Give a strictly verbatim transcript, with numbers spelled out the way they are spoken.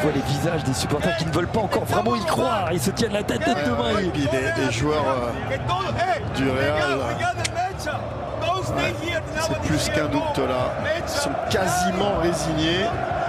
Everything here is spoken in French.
voit les visages des supporters qui ne veulent pas encore vraiment y croire. Ils se tiennent la tête tête demain. Ouais, et puis les, les joueurs euh, du Real, ouais, c'est plus qu'un doute là. Ils sont quasiment résignés.